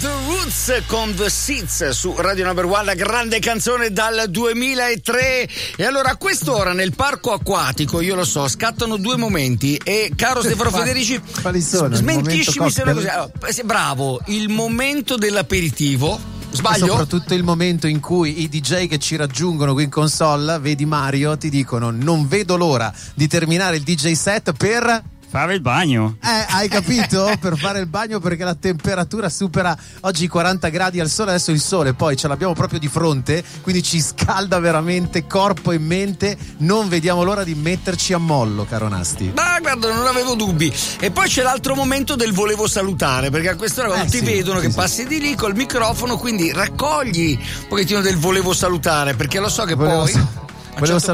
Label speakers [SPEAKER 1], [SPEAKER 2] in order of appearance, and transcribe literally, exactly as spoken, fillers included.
[SPEAKER 1] The Roots con The Seeds su Radio Number One, la grande canzone dal duemilatré. E allora a quest'ora nel parco acquatico, io lo so, scattano due momenti e caro Stefano Federici,
[SPEAKER 2] quali sono?
[SPEAKER 1] smentiscimi se non è così. Allora, bravo, il momento dell'aperitivo. Sbaglio?
[SPEAKER 2] E soprattutto il momento in cui i D J che ci raggiungono qui in console, vedi Mario, ti dicono non vedo l'ora di terminare il D J set per
[SPEAKER 3] fare il bagno.
[SPEAKER 2] Eh, hai capito? Per fare il bagno, perché la temperatura supera oggi i quaranta gradi al sole, adesso il sole poi ce l'abbiamo proprio di fronte, quindi ci scalda veramente corpo e mente, non vediamo l'ora di metterci a mollo, caro Nasti.
[SPEAKER 1] Ma guarda, non avevo dubbi. E poi c'è l'altro momento del volevo salutare, perché a quest'ora quando
[SPEAKER 2] Eh,
[SPEAKER 1] ti
[SPEAKER 2] sì,
[SPEAKER 1] vedono
[SPEAKER 2] sì,
[SPEAKER 1] che
[SPEAKER 2] sì.
[SPEAKER 1] passi di lì col microfono, quindi raccogli un pochettino del volevo salutare, perché lo so che
[SPEAKER 2] Volevo
[SPEAKER 1] poi
[SPEAKER 2] sa-
[SPEAKER 1] a un
[SPEAKER 2] volevo
[SPEAKER 1] certo